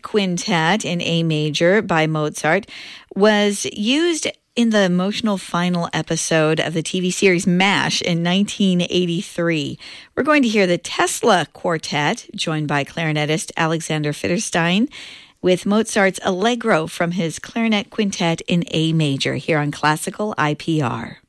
Quintet in A major by Mozart was used in the emotional final episode of the TV series MASH in 1983. We're going to hear the Tesla Quartet, joined by clarinetist Alexander Fitterstein, with Mozart's Allegro from his clarinet quintet in A major here on Classical IPR.